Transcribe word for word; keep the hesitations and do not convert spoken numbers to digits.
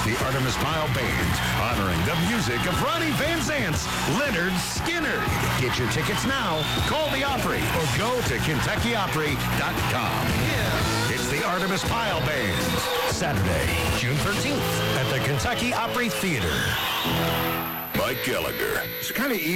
The Artemis Pyle Band, honoring the music of Ronnie Van Zant's Leonard Skinner. Get your tickets now. Call the Opry or go to Kentucky Opry dot com. Yeah. It's the Artemis Pyle Band. Saturday, June thirteenth at the Kentucky Opry Theater. Mike Gallagher. It's kind of easy.